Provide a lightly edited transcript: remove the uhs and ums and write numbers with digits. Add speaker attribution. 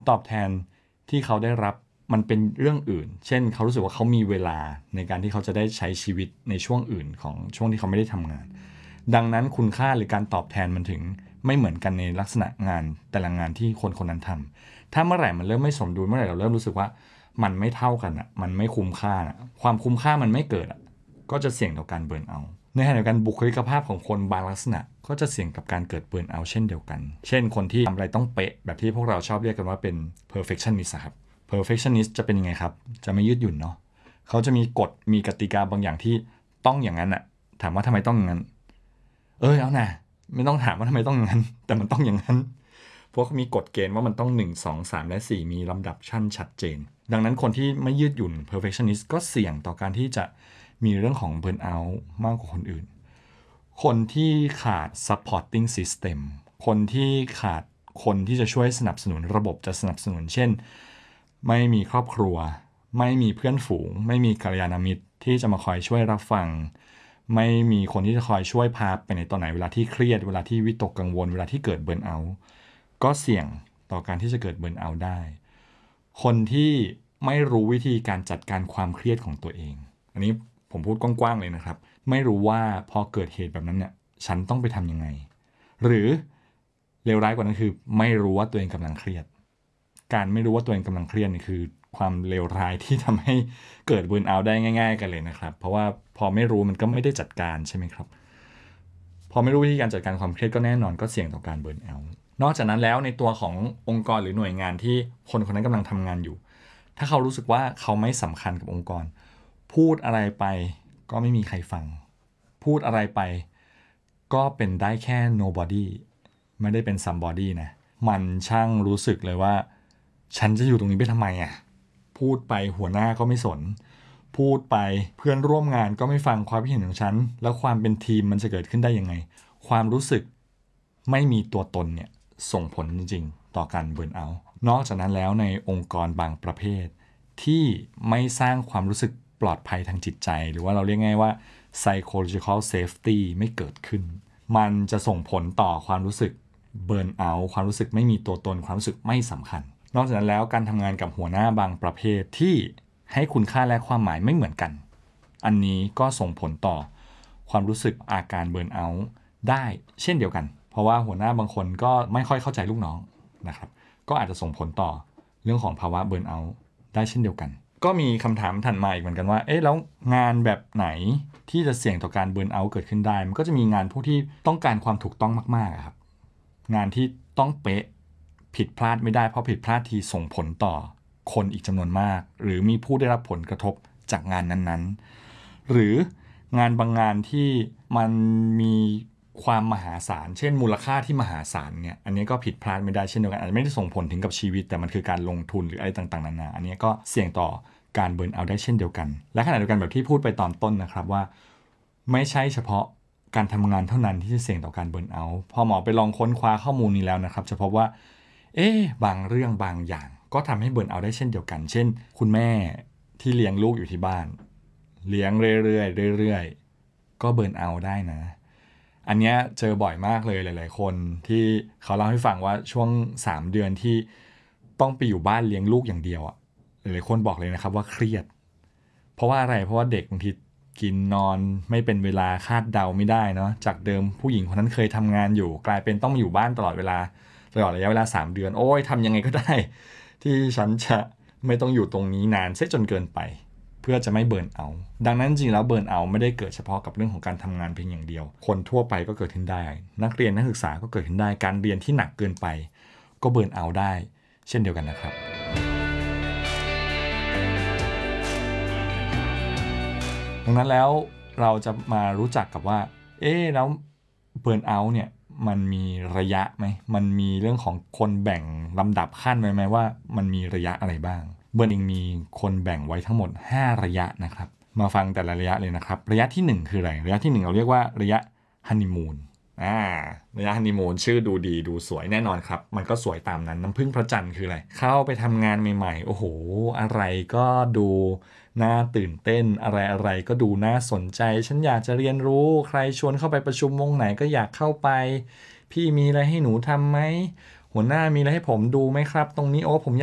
Speaker 1: ตอบแทนที่เขาได้รับมันเป็นเรื่องอื่นเช่นเขารู้สึกว่าเขามีเวลาในการที่เขาจะได้ใช้ชีวิตในช่วงอื่นของช่วงที่เขาไม่ได้ทำงานดังนั้นคุณค่าหรือการตอบแทนมันถึงไม่เหมือนกันในลักษณะงานแต่ละงานที่คนคนนั้นทำถ้าเมื่อไหร่มันเริ่มไม่สมดุลเมื่อไหร่เราเริ่มรู้สึกว่ามันไม่เท่ากันอ่ะมันไม่คุ้มค่าอ่ะความคุ้มค่ามันไม่เกิดอ่ะก็จะเสี่ยงต่อการเบิร์นเอาท์ในขณะเดียวกันบุคลิกภาพของคนบางลักษณะก็จะเสี่ยงกับการเกิดเบิร์นเอาท์เช่นเดียวกันเช่นคนที่ทำอะไรต้องเป๊ะแบบที่พวกเราชอบเรียกกันว่าเป็น perfectionist ครับ perfectionist จะเป็นยังไงครับจะไม่ยืดหยุ่นเนาะเขาจะมีกฎมีกติกาบางอย่างที่ต้องอย่างนั้นอะถามว่าทำไมต้องอย่างนั้นเอานะไม่ต้องถามว่าทำไมต้องอย่างนั้นแต่มันต้องอย่างนั้นเพราะเขามีกฎเกณฑ์ว่ามันต้อง1 2 3และ4มีลำดับชั้นชัดเจนดังนั้นคนที่ไม่ยืดหยุ่น perfectionist ก็เสี่ยงต่อการที่จะมีเรื่องของ burnout มากกว่าคนอื่นคนที่ขาด supporting system คนที่ขาดคนที่จะช่วยสนับสนุนระบบจะสนับสนุนเช่นไม่มีครอบครัวไม่มีเพื่อนฝูงไม่มีกัลยาณมิตรที่จะมาคอยช่วยรับฟังไม่มีคนที่จะคอยช่วยพาไปในตอนไหนเวลาที่เครียดเวลาที่วิตกกังวลเวลาที่เกิดเบิร์นเอาท์ก็เสี่ยงต่อการที่จะเกิดเบิร์นเอาท์ได้คนที่ไม่รู้วิธีการจัดการความเครียดของตัวเองอันนี้ผมพูดกว้างๆเลยนะครับไม่รู้ว่าพอเกิดเหตุแบบนั้นเนี่ยฉันต้องไปทำยังไงหรือเลวร้ายกว่านั้นคือไม่รู้ว่าตัวเองกำลังเครียดการไม่รู้ว่าตัวเองกำลังเครียดนี่คือความเลวร้ายที่ทำให้เกิดเบิร์นเอาท์ได้ง่ายๆกันเลยนะครับเพราะว่าพอไม่รู้มันก็ไม่ได้จัดการใช่ไหมครับพอไม่รู้วิธีการจัดการความเครียดก็แน่นอนก็เสี่ยงต่อการเบิร์นเอาท์นอกจากนั้นแล้วในตัวขององค์กรหรือหน่วยงานที่คนคนนั้นกำลังทำงานอยู่ถ้าเขารู้สึกว่าเขาไม่สำคัญกับองค์กรพูดอะไรไปก็ไม่มีใครฟังพูดอะไรไปก็เป็นได้แค่ nobody ไม่ได้เป็น somebody นะมันช่างรู้สึกเลยว่าฉันจะอยู่ตรงนี้ไปทำไมอ่ะพูดไปหัวหน้าก็ไม่สนพูดไปเพื่อนร่วมงานก็ไม่ฟังความคิดเห็นของฉันแล้วความเป็นทีมมันจะเกิดขึ้นได้ยังไงความรู้สึกไม่มีตัวตนเนี่ยส่งผลจริงๆต่อการเบิร์นเอาท์นอกจากนั้นแล้วในองค์กรบางประเภทที่ไม่สร้างความรู้สึกปลอดภัยทางจิตใจหรือว่าเราเรียกง่ายว่า psychological safety ไม่เกิดขึ้นมันจะส่งผลต่อความรู้สึกเบิร์นเอาท์ความรู้สึกไม่มีตัวตนความรู้สึกไม่สำคัญนอกจากนั้นแล้วการทำงานกับหัวหน้าบางประเภทที่ให้คุณค่าและความหมายไม่เหมือนกันอันนี้ก็ส่งผลต่อความรู้สึกอาการเบิร์นเอาท์ได้เช่นเดียวกันเพราะว่าหัวหน้าบางคนก็ไม่ค่อยเข้าใจลูกน้องนะครับก็อาจจะส่งผลต่อเรื่องของภาวะเบิร์นเอาท์ได้เช่นเดียวกันก็มีคำถามถัดมาอีกเหมือนกันว่าแล้วงานแบบไหนที่จะเสี่ยงต่อการเบิร์นเอาท์เกิดขึ้นได้มันก็จะมีงานพวกที่ต้องการความถูกต้องมากๆครับงานที่ต้องเป๊ะผิดพลาดไม่ได้เพราะผิดพลาดทีส่งผลต่อคนอีกจำนวนมากหรือมีผู้ได้รับผลกระทบจากงานนั้นๆหรืองานบางงานที่มันมีความมหาศาลเช่นมูลค่าที่มหาศาลเนี่ยอันนี้ก็ผิดพลาดไม่ได้เช่นเดียวกันอาจจะไม่ได้ส่งผลถึงกับชีวิตแต่มันคือการลงทุนหรืออะไรต่างๆนานาอันนี้ก็เสี่ยงต่อการเบิร์นเอาท์ได้เช่นเดียวกันและขณะเดียวกันแบบที่พูดไปตอนต้นนะครับว่าไม่ใช่เฉพาะการทำงานเท่านั้นที่จะเสี่ยงต่อการเบิร์นเอาท์พอหมอไปลองค้นคว้าข้อมูลนี้แล้วนะครับจะพบว่าบางเรื่องบางอย่างก็ทำให้เบิร์นเอาท์ได้เช่นเดียวกันเช่นคุณแม่ที่เลี้ยงลูกอยู่ที่บ้านเลี้ยงเรื่อยๆเรื่อยๆก็เบิร์นเอาท์ได้นะอันเนี้ยเจอบ่อยมากเลยหลายๆคนที่เขาเล่าให้ฟังว่าช่วง3เดือนที่ต้องไปอยู่บ้านเลี้ยงลูกอย่างเดียวอ่ะหลายๆคนบอกเลยนะครับว่าเครียดเพราะว่าอะไรเพราะว่าเด็กบางทีกินนอนไม่เป็นเวลาคาดเดาไม่ได้เนาะจากเดิมผู้หญิงคนนั้นเคยทำงานอยู่กลายเป็นต้องมาอยู่บ้านตลอดเวลาตลอดระยะเวลา3เดือนโอ้ยทำยังไงก็ได้ที่ฉันจะไม่ต้องอยู่ตรงนี้นานเสียจนเกินไปเพื่อจะไม่เบิร์นเอาท์ดังนั้นจริงแล้วเบิร์นเอาท์ไม่ได้เกิดเฉพาะกับเรื่องของการทำงานเพียงอย่างเดียวคนทั่วไปก็เกิดขึ้นได้นักเรียนนักศึกษาก็เกิดขึ้นได้การเรียนที่หนักเกินไปก็เบิร์นเอาท์ได้เช่นเดียวกันนะครับดังนั้นแล้วเราจะมารู้จักกับว่าแล้วเบิร์นเอาท์เนี่ยมันมีระยะไหมมันมีเรื่องของคนแบ่งลำดับขั้นไว้ไหมว่ามันมีระยะอะไรบ้างเบิร์นเองมีคนแบ่งไว้ทั้งหมด5ระยะนะครับมาฟังแต่ละระยะเลยนะครับระยะที่1คืออะไรระยะที่1เราเรียกว่าระยะฮันนีมูนระยะฮันนีมูนชื่อดูดีดูสวยแน่นอนครับมันก็สวยตามนั้นน้ำผึ้งพระจันทร์คืออะไรเข้าไปทำงานใหม่ๆโอ้โหอะไรก็ดูน่าตื่นเต้นอะไรๆก็ดูน่าสนใจฉันอยากจะเรียนรู้ใครชวนเข้าไปประชุมวงไหนก็อยากเข้าไปพี่มีอะไรให้หนูทำไหมหัวหน้ามีอะไรให้ผมดูไหมครับตรงนี้โอ้ผม